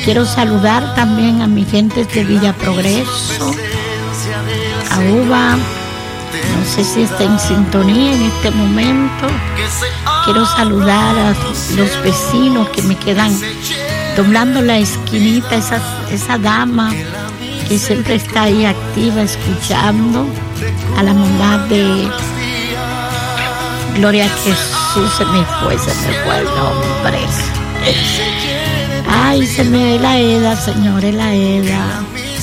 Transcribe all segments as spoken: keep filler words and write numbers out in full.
Quiero saludar también a mis gentes de Villa Progreso, a Uva, no sé si está en sintonía en este momento. Quiero saludar a los vecinos que me quedan doblando la esquinita, esa, esa dama que siempre está ahí activa escuchando, a la mamá de Gloria a Jesús, se me fue, se me fue el nombre. Ay, se me ve la Eda, señores, la Eda.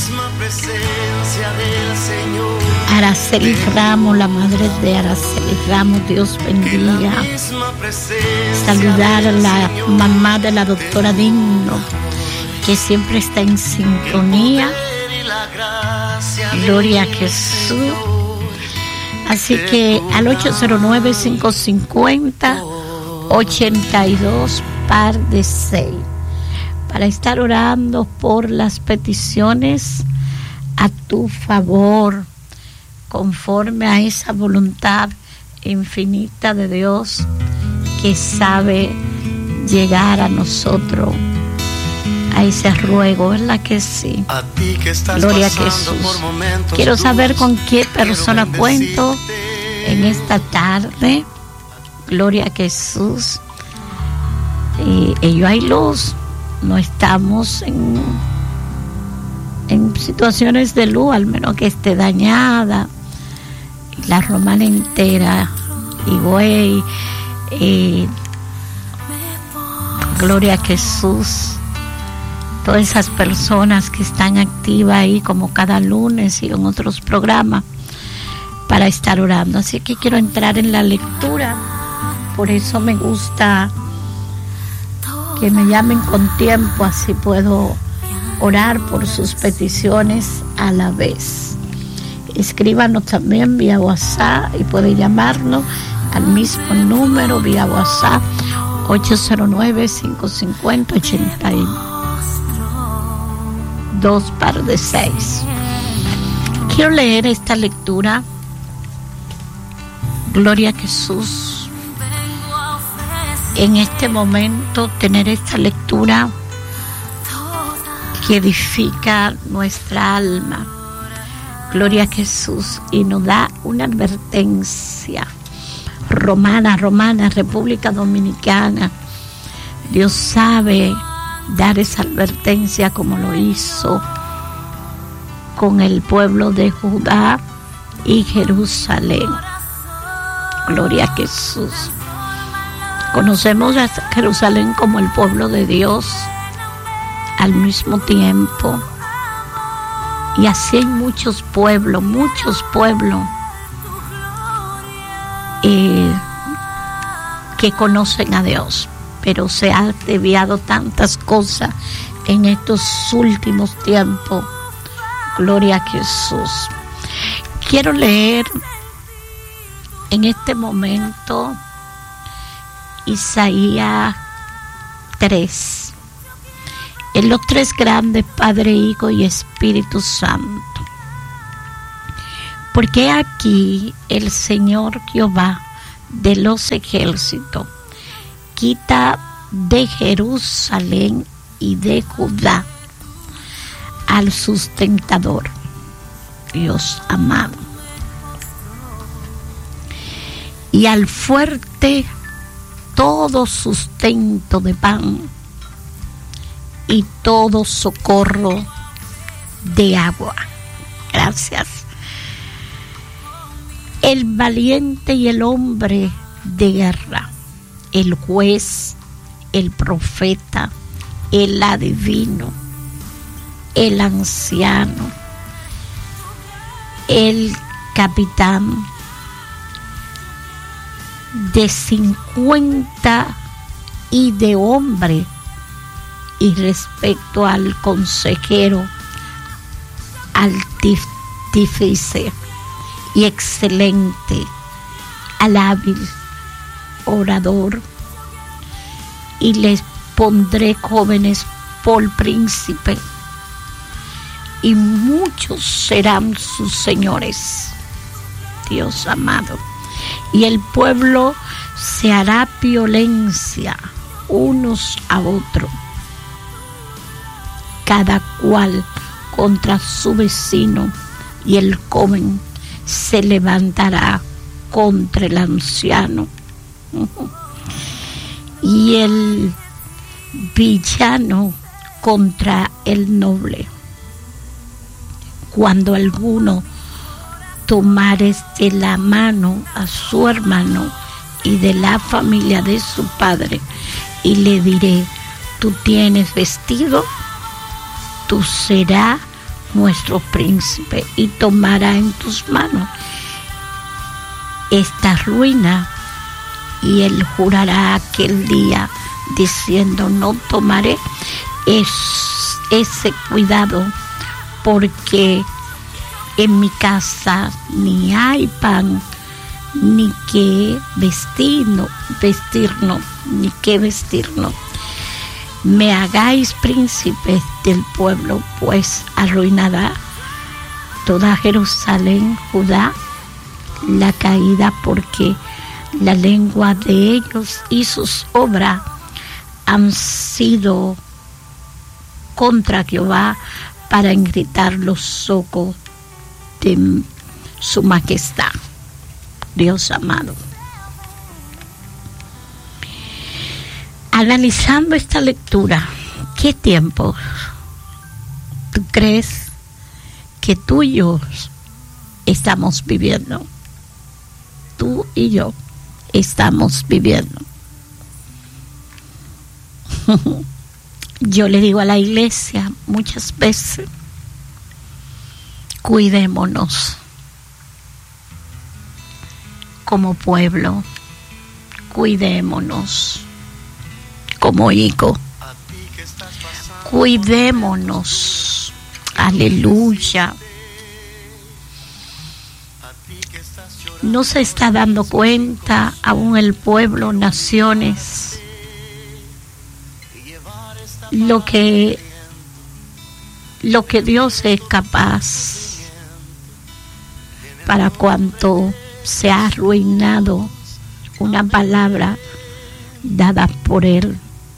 Araceli Ramos, la madre de Araceli Ramos, Dios bendiga. Saludar a la mamá de la doctora Digno, que siempre está en sintonía. Gloria a Jesús. Así que al ocho cero nueve, cinco cinco cero, ocho dos par de seis, para estar orando por las peticiones a tu favor, conforme a esa voluntad infinita de Dios que sabe llegar a nosotros, a ese ruego, ¿verdad que sí? A ti que estás Gloria a Jesús. Quiero saber con qué persona cuento en esta tarde. Gloria a Jesús. Y ello hay luz. No estamos en, en situaciones de luz, al menos que esté dañada. La romana entera, y güey, y Gloria a Jesús. Todas esas personas que están activas ahí como cada lunes y en otros programas para estar orando. Así que quiero entrar en la lectura. Por eso me gusta que me llamen con tiempo, así puedo orar por sus peticiones a la vez. Escríbanos también vía WhatsApp y puede llamarnos al mismo número vía WhatsApp ocho cero nueve, cinco cinco cero, ocho dos par de seis. Quiero leer esta lectura. Gloria a Jesús. En este momento tener esta lectura que edifica nuestra alma. Gloria a Jesús. Y nos da una advertencia. Romana, Romana, República Dominicana. Dios sabe dar esa advertencia como lo hizo con el pueblo de Judá y Jerusalén. Gloria a Jesús. Conocemos a Jerusalén como el pueblo de Dios al mismo tiempo, y así hay muchos pueblos, muchos pueblos eh, que conocen a Dios, pero se han desviado tantas cosas en estos últimos tiempos. Gloria a Jesús. Quiero leer en este momento Isaías tres. En los tres grandes, Padre, Hijo y Espíritu Santo. Porque aquí el Señor Jehová de los ejércitos quita de Jerusalén y de Judá al sustentador, Dios amado, y al fuerte todo sustento de pan y todo socorro de agua. Gracias. El valiente y el hombre de guerra, el juez, el profeta, el adivino, el anciano, el capitán de cincuenta y de hombre, y respecto al consejero, artífice y excelente, al hábil orador, y les pondré jóvenes por príncipe, y muchos serán sus señores. Dios amado. Y el pueblo se hará violencia unos a otros, cada cual contra su vecino, y el joven se levantará contra el anciano, y el villano contra el noble. Cuando alguno tomare de la mano a su hermano y de la familia de su padre, y le diré: tú tienes vestido, tú serás nuestro príncipe, y tomará en tus manos esta ruina, y él jurará aquel día diciendo: no tomaré es, ese cuidado, porque en mi casa ni hay pan, ni que vestirnos, vestirnos, ni que vestirnos. Me hagáis príncipes del pueblo, pues arruinará toda Jerusalén, Judá, la caída, porque la lengua de ellos y sus obras han sido contra Jehová, para irritar los ojos de su majestad. Dios amado, analizando esta lectura, ¿qué tiempos tú crees que tú y yo estamos viviendo? Tú y yo estamos viviendo. Yo le digo a la iglesia muchas veces: cuidémonos como pueblo, cuidémonos como hijo, cuidémonos, aleluya. No se está dando cuenta aún el pueblo, naciones, lo que lo que Dios es capaz para cuanto se ha arruinado una palabra dada por Él.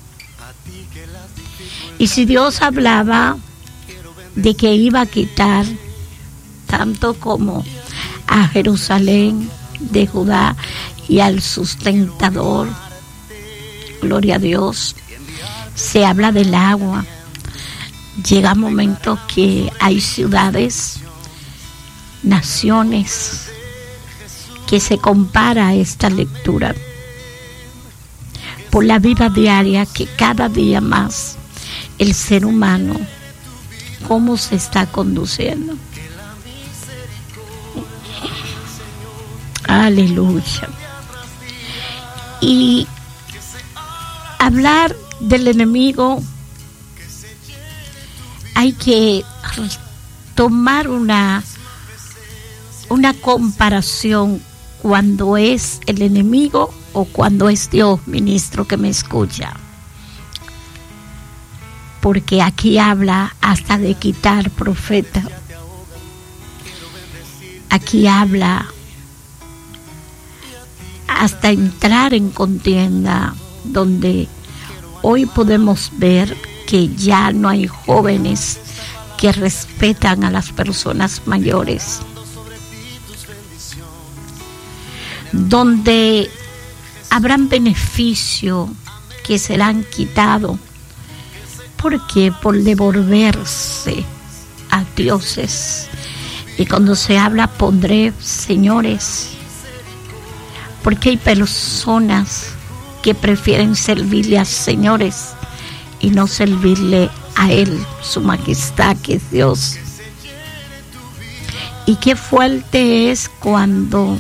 Y si Dios hablaba de que iba a quitar tanto como a Jerusalén de Judá y al sustentador, gloria a Dios, se habla del agua. Llega un momento que hay ciudades, naciones, que se compara a esta lectura por la vida diaria, que cada día más el ser humano, cómo se está conduciendo. Aleluya. Y hablar del enemigo, hay que tomar una una comparación cuando es el enemigo o cuando es Dios, ministro que me escucha, porque aquí habla hasta de quitar profeta, aquí habla hasta entrar en contienda, donde hoy podemos ver que ya no hay jóvenes que respetan a las personas mayores, donde habrán beneficios que serán quitados, porque por devolverse a dioses. Y cuando se habla pondré señores, porque hay personas que prefieren servirle a señores y no servirle a Él, su majestad, que es Dios. Y qué fuerte es cuando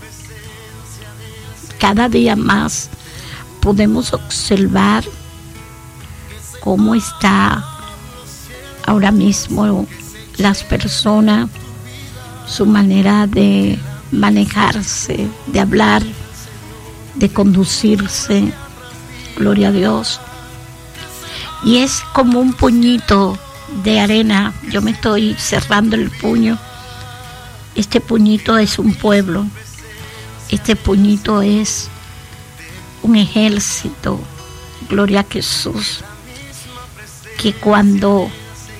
cada día más podemos observar cómo está ahora mismo las personas, su manera de manejarse, de hablar, de conducirse, gloria a Dios. Y es como un puñito de arena. Yo me estoy cerrando el puño. Este puñito es un pueblo. Este puñito es un ejército, gloria a Jesús, que cuando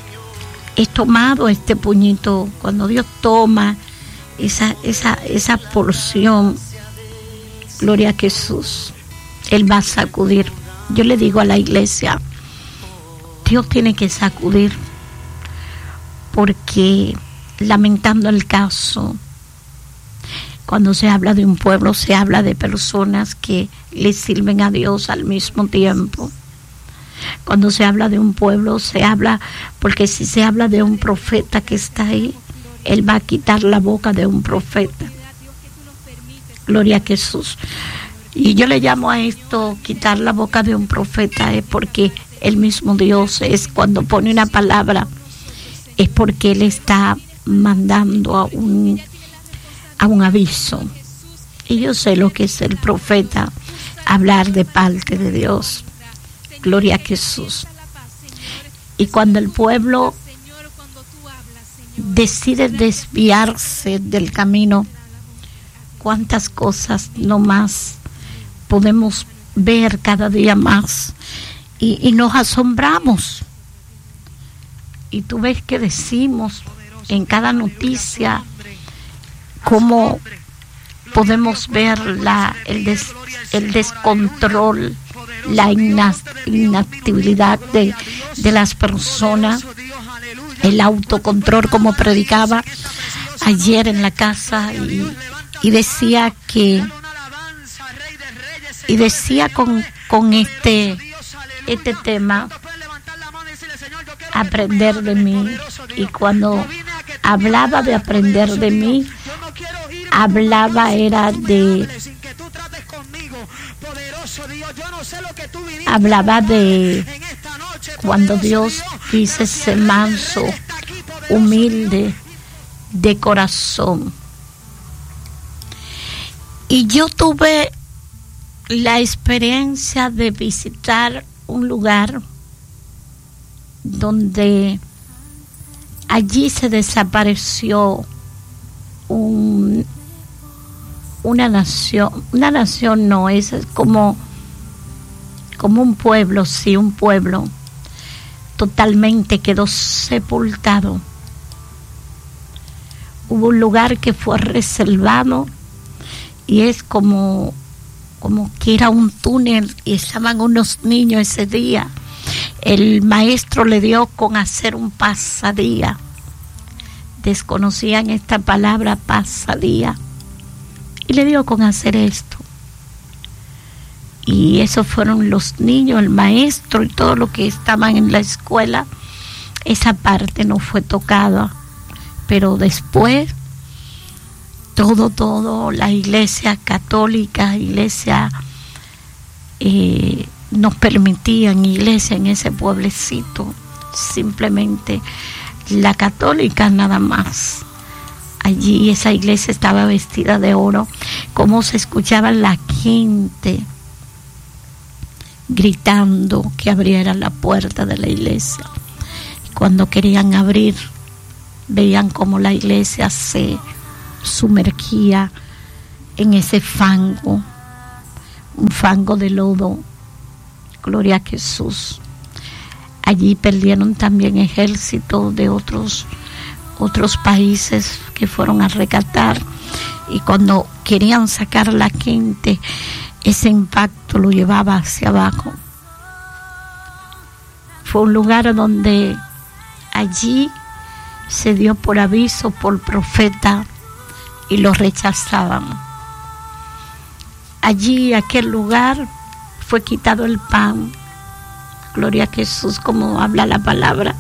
he tomado este puñito, cuando Dios toma esa, esa, esa porción, gloria a Jesús, Él va a sacudir. Yo le digo a la iglesia, Dios tiene que sacudir, porque lamentando el caso, cuando se habla de un pueblo, se habla de personas que le sirven a Dios al mismo tiempo. Cuando se habla de un pueblo, se habla, porque si se habla de un profeta que está ahí, Él va a quitar la boca de un profeta. Gloria a Jesús. Y yo le llamo a esto quitar la boca de un profeta, es porque el mismo Dios es, cuando pone una palabra, es porque Él está mandando a un a un aviso. Y yo sé lo que es el profeta, hablar de parte de Dios. Gloria a Jesús. Y cuando el pueblo decide desviarse del camino, cuántas cosas no más podemos ver cada día más, y, y nos asombramos. Y tú ves que decimos en cada noticia cómo podemos ver la, el, des, el descontrol, la inactividad de, de las personas, el autocontrol, como predicaba ayer en la casa, y, y decía que y decía con, con este este tema, aprender de mí. Y cuando hablaba de aprender de mí, hablaba era de hablaba de cuando Dios dice ser manso, humilde de corazón. Y yo tuve la experiencia de visitar un lugar donde allí se desapareció un, una nación, una nación no, es como, como un pueblo, sí, un pueblo totalmente quedó sepultado. Hubo un lugar que fue reservado y es como, como que era un túnel, y estaban unos niños ese día. El maestro le dio con hacer un pasadía. Desconocían esta palabra, pasadía, y le dio con hacer esto. Y esos fueron los niños, el maestro y todo lo que estaban en la escuela. Esa parte no fue tocada, pero después todo, todo, la iglesia católica, iglesia, eh, nos permitían iglesia en ese pueblecito, simplemente la católica nada más. Allí esa iglesia estaba vestida de oro, como se escuchaba la gente gritando que abriera la puerta de la iglesia. Cuando querían abrir, veían como la iglesia se sumergía en ese fango, un fango de lodo. Gloria a Jesús. Allí perdieron también ejércitos de otros otros países que fueron a rescatar, y cuando querían sacar a la gente, ese impacto lo llevaba hacia abajo. Fue un lugar donde allí se dio por aviso por profeta y lo rechazaban. Allí, aquel lugar, fue quitado el pan. Gloria a Jesús, como habla la palabra.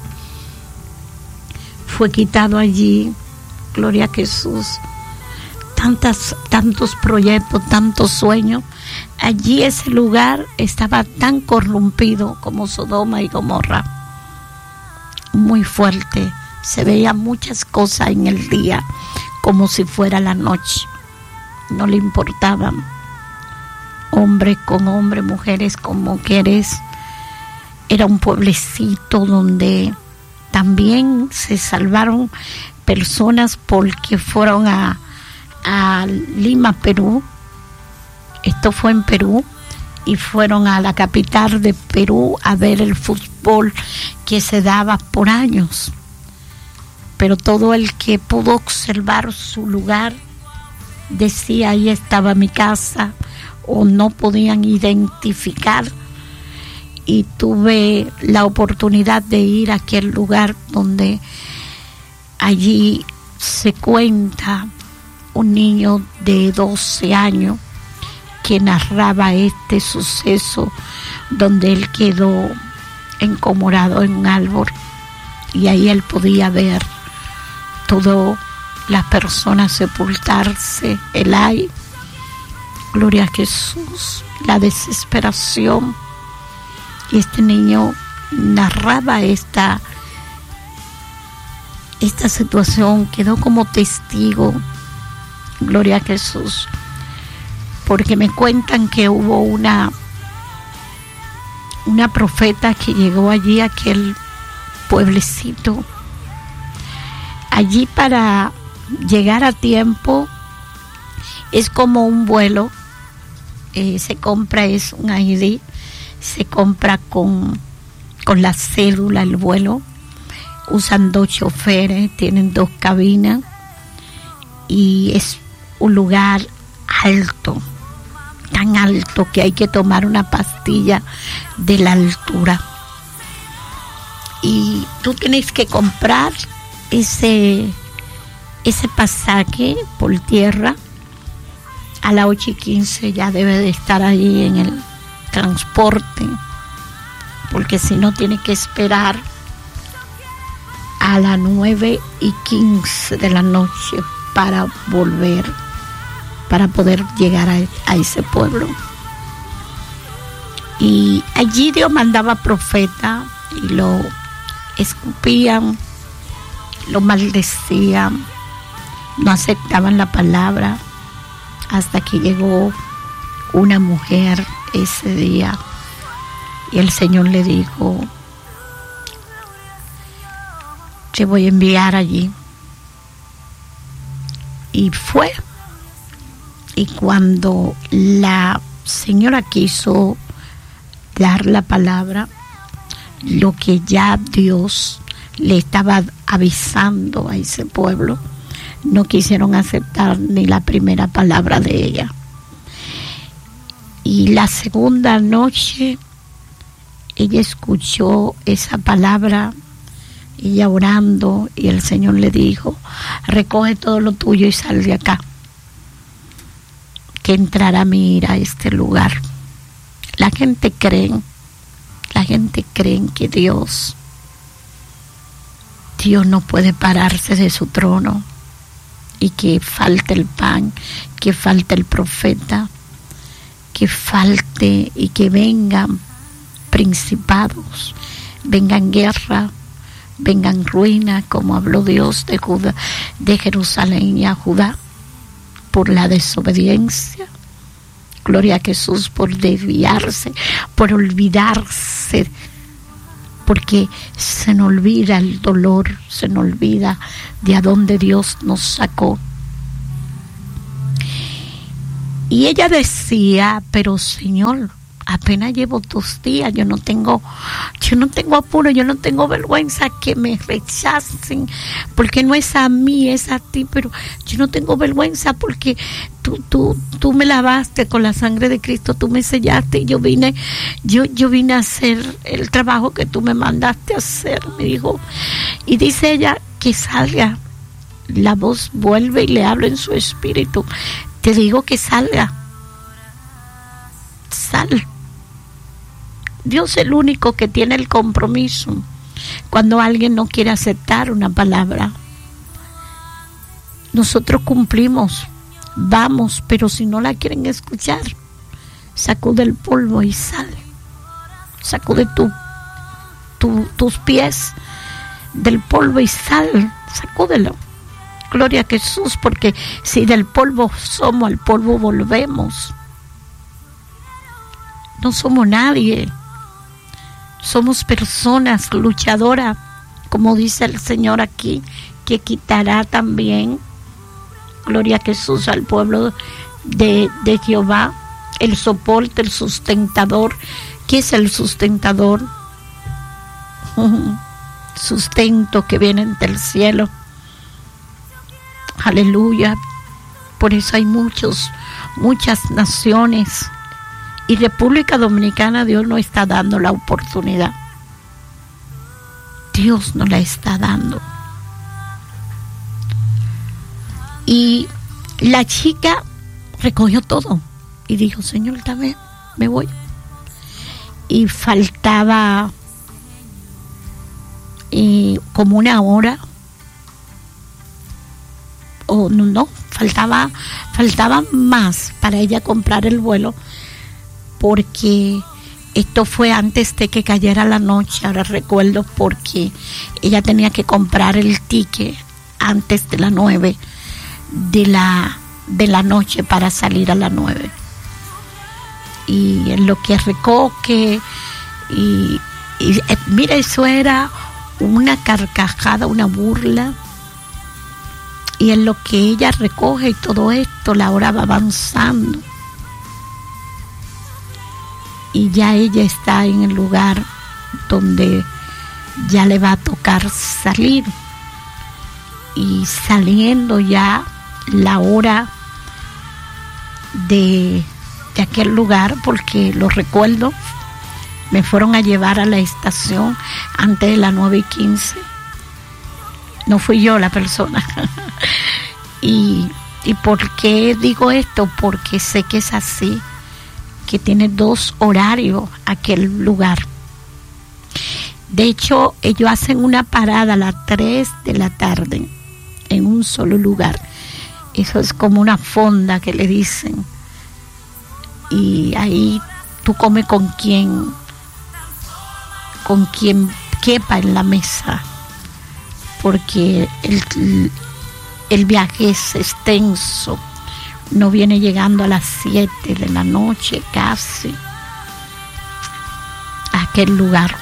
Fue quitado allí. Gloria a Jesús. Tantas, tantos proyectos, tantos sueños. Allí ese lugar estaba tan corrompido como Sodoma y Gomorra. Muy fuerte. Se veían muchas cosas en el día como si fuera la noche. No le importaban. Hombres con hombres, mujeres con mujeres. Era un pueblecito donde también se salvaron personas porque fueron a, a Lima, Perú. Esto fue en Perú, y fueron a la capital de Perú a ver el fútbol que se daba por años. pero todo el que pudo observar su lugar decía ahí estaba mi casa, o no podían identificar. Y tuve la oportunidad de ir a aquel lugar donde allí se cuenta un niño de doce años que narraba este suceso donde él quedó encomorado en un árbol, y ahí él podía ver todas las personas sepultarse, el ay, gloria a Jesús, la desesperación. Y este niño narraba esta, esta situación, quedó como testigo, gloria a Jesús, porque me cuentan que hubo una, una profeta que llegó allí a aquel pueblecito. Allí para llegar a tiempo es como un vuelo, eh, se compra, es un I D, se compra con, con la cédula el vuelo, usan dos choferes, tienen dos cabinas y es un lugar alto, tan alto que hay que tomar una pastilla de la altura. Y tú tienes que comprar ese, ese pasaje por tierra. A las ocho y quince ya debe de estar ahí en el transporte, porque si no tiene que esperar a las nueve y quince de la noche para volver, para poder llegar a, a ese pueblo. Y allí Dios mandaba profeta y lo escupían, lo maldecían, no aceptaban la palabra, hasta que llegó una mujer ese día y el Señor le dijo: te voy a enviar allí. Y fue. Y cuando la señora quiso dar la palabra, lo que ya Dios le estaba avisando a ese pueblo, no quisieron aceptar ni la primera palabra de ella. Y la segunda noche ella escuchó esa palabra, ella orando, y el Señor le dijo: recoge todo lo tuyo y sal de acá, que entrará mi ira a este lugar. La gente cree, la gente cree que Dios, Dios no puede pararse de su trono, y que falte el pan, que falte el profeta, que falte y que vengan principados, vengan guerra, vengan ruina, como habló Dios de Judá, de Jerusalén y a Judá, por la desobediencia. Gloria a Jesús, por desviarse, por olvidarse, porque se nos olvida el dolor, se nos olvida de a dónde Dios nos sacó. Y ella decía: pero Señor, apenas llevo dos días, yo no tengo, yo no tengo apuro, yo no tengo vergüenza que me rechacen, porque no es a mí, es a ti, pero yo no tengo vergüenza porque tú, tú, tú me lavaste con la sangre de Cristo, tú me sellaste, y yo vine, yo, yo vine a hacer el trabajo que tú me mandaste a hacer, me dijo. Y dice ella que salga, la voz vuelve y le habla en su espíritu: te digo que salga, sal. Dios es el único que tiene el compromiso cuando alguien no quiere aceptar una palabra. Nosotros cumplimos, vamos, pero si no la quieren escuchar, sacude el polvo y sal. Sacude tu, tu, tus pies del polvo y sal, sacúdelo. Gloria a Jesús, porque si del polvo somos, al polvo volvemos. No somos nadie. Somos personas luchadoras, como dice el Señor aquí, que quitará también, gloria a Jesús, al pueblo de, de Jehová, el soporte, el sustentador. ¿Qué es el sustentador? Sustento que viene del cielo, Aleluya. Por eso hay muchos, muchas naciones. Y República Dominicana, Dios nos está dando la oportunidad. Dios nos la está dando. Y la chica recogió todo y dijo, Señor, también me voy. Y faltaba eh, como una hora, o no, no, faltaba, faltaba más para ella comprar el vuelo, porque esto fue antes de que cayera la noche. Ahora recuerdo, porque ella tenía que comprar el ticket antes de las nueve de la, de la noche para salir a las nueve. Y en lo que recoge, y, y eh, mira, eso era una carcajada, una burla. Y en lo que ella recoge y todo esto, la hora va avanzando. Y ya ella está en el lugar donde ya le va a tocar salir. Y saliendo ya la hora de, de aquel lugar, porque lo recuerdo, me fueron a llevar a la estación antes de las nueve y quince. No fui yo la persona. y, ¿Y por qué digo esto? Porque sé que es así, que tiene dos horarios aquel lugar. De hecho, ellos hacen una parada a las tres de la tarde en un solo lugar. Eso es como una fonda que le dicen. Y ahí tú comes con quien, con quien quepa en la mesa, porque el, el viaje es extenso. No viene llegando a las siete de la noche casi a aquel lugar.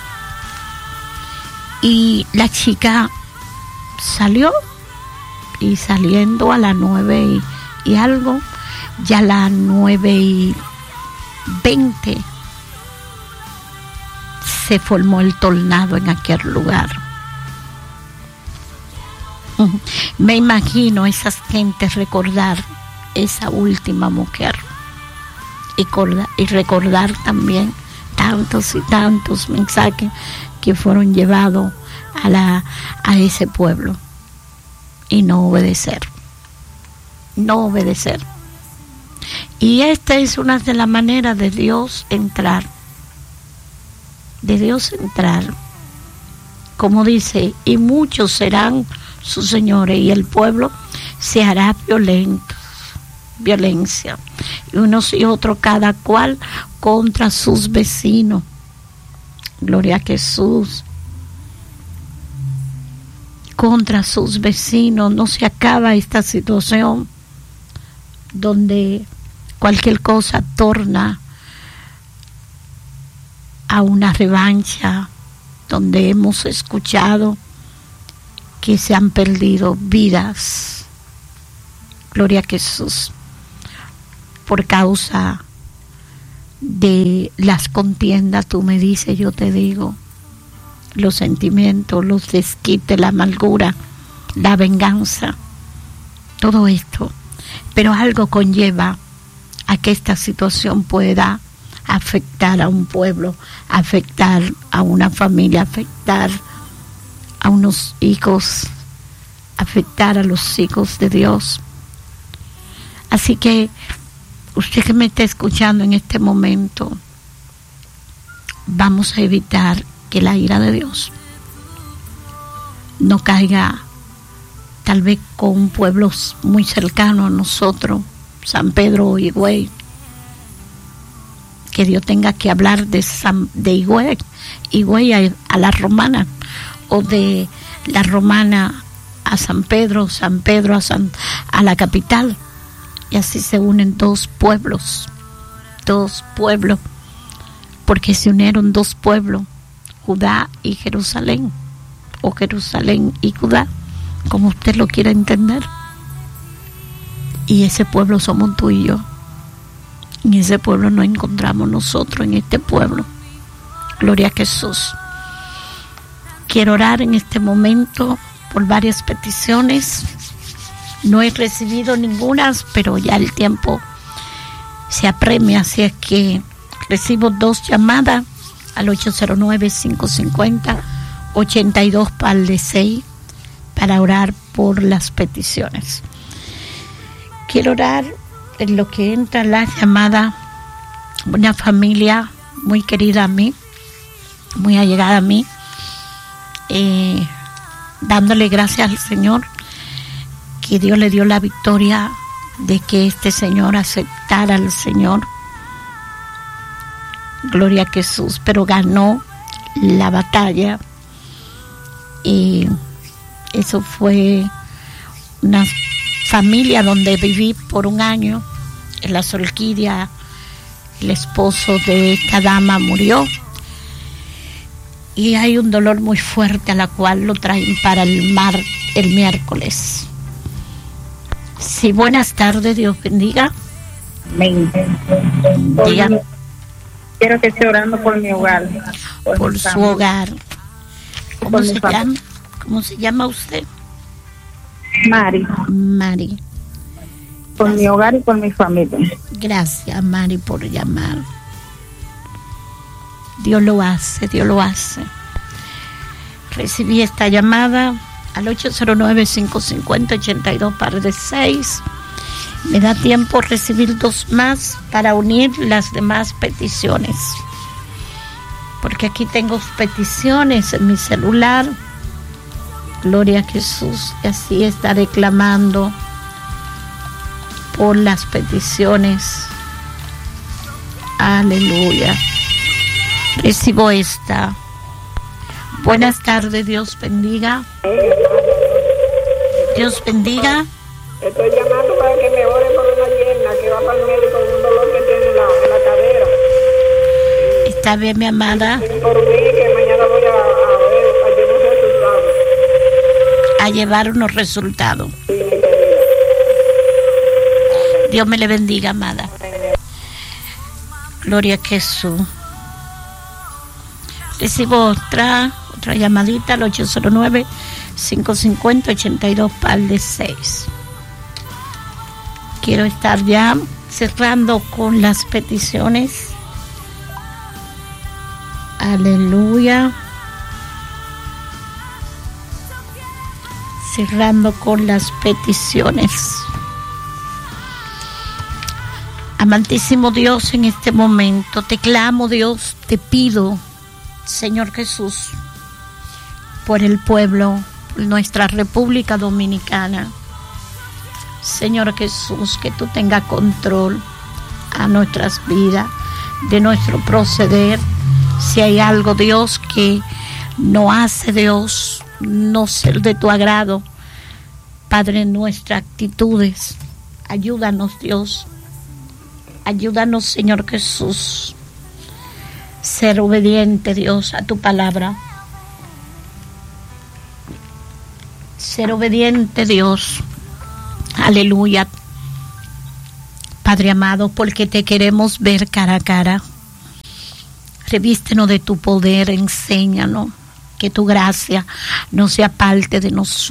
Y la chica salió, y saliendo a las nueve y, y algo, ya a las nueve y veinte se formó el tornado en aquel lugar. Me imagino esas gentes recordar esa última mujer y, corda, y recordar también tantos y tantos mensajes que fueron llevados a, la, a ese pueblo, y no obedecer, no obedecer. Y esta es una de las maneras de Dios entrar, de Dios entrar, como dice, y muchos serán sus señores, y el pueblo se hará violento, violencia, y unos y otros cada cual contra sus vecinos. Gloria a Jesús. Contra sus vecinos. No se acaba esta situación donde cualquier cosa torna a una revancha, donde hemos escuchado que se han perdido vidas. Gloria a Jesús. Por causa de las contiendas, tú me dices, yo te digo, los sentimientos, los desquites, la amargura, la venganza, todo esto. Pero algo conlleva a que esta situación pueda afectar a un pueblo, afectar a una familia, afectar a unos hijos, afectar a los hijos de Dios. Así que usted que me está escuchando en este momento, vamos a evitar que la ira de Dios no caiga tal vez con pueblos muy cercanos a nosotros, San Pedro o Higüey, que Dios tenga que hablar de, San, de Higüey, Higüey a, a la Romana, o de la Romana a San Pedro, San Pedro a, San, a la capital. Y así se unen dos pueblos, dos pueblos, porque se unieron dos pueblos, Judá y Jerusalén, o Jerusalén y Judá, como usted lo quiera entender. Y ese pueblo somos tú y yo. En ese pueblo nos encontramos nosotros, en este pueblo. Gloria a Jesús. Quiero orar en este momento por varias peticiones. No he recibido ninguna, pero ya el tiempo se apremia, así es que recibo dos llamadas al ocho cero nueve, cinco cinco cero, ocho dos par de seis para orar por las peticiones. Quiero orar en lo que entra la llamada, una familia muy querida a mí, muy allegada a mí, eh, dándole gracias al Señor que Dios le dio la victoria de que este señor aceptara al Señor. Gloria a Jesús, pero ganó la batalla y eso fue una familia donde viví por un año. En la Solquiria, el esposo de esta dama murió y hay un dolor muy fuerte a la cual lo traen para el mar el miércoles. Sí, buenas tardes, Dios bendiga. Amén. Diga. Quiero que esté orando por mi hogar. Por, por su familia. Hogar. ¿Cómo por se llama? ¿Cómo se llama usted? Mari. Mari. Por Gracias. Mi hogar y por mi familia. Gracias, Mari, por llamar. Dios lo hace, Dios lo hace. Recibí esta llamada al ocho cero nueve, cinco cinco cero, ocho dos par de seis. Me da tiempo recibir dos más para unir las demás peticiones. Porque aquí tengo peticiones en mi celular. Gloria a Jesús. Y así estaré clamando por las peticiones. Aleluya. Recibo esta. Buenas tardes, Dios bendiga. Dios bendiga. Estoy llamando para que me ore por una yerna que va para el médico con un dolor que tiene en la, en la cadera. Está bien, mi amada. Por mí, que mañana voy a, a ver, a llevar unos resultados. A llevar unos resultados. Sí, mi querida. Dios me le bendiga, amada. Gloria a Jesús. Recibo otra, otra llamadita al ocho cero nueve, cinco cinco cero, ocho dos par de seis. Quiero estar ya cerrando con las peticiones. Aleluya. Cerrando con las peticiones. Amantísimo Dios, en este momento te clamo, Dios, te pido, Señor Jesús, por el pueblo, por nuestra República Dominicana. Señor Jesús, que tú tengas control a nuestras vidas, de nuestro proceder. Si hay algo, Dios, que no hace, Dios, no ser de tu agrado, Padre, en nuestras actitudes, ayúdanos, Dios. Ayúdanos, Señor Jesús, ser obediente, Dios, a tu palabra. Ser obediente, Dios. Aleluya. Padre amado, porque te queremos ver cara a cara. Revístenos de tu poder, enséñanos que tu gracia no sea parte de nosotros.